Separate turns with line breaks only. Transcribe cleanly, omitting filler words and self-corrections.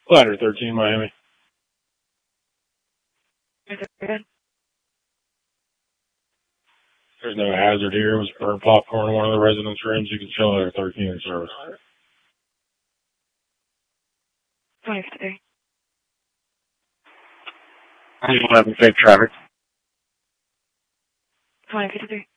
Ladder 13, Miami.
Good.
There's no hazard here. It was burnt popcorn in one of the residence rooms. You can show Ladder 13 in service.
23.
11, safe traffic.
2053.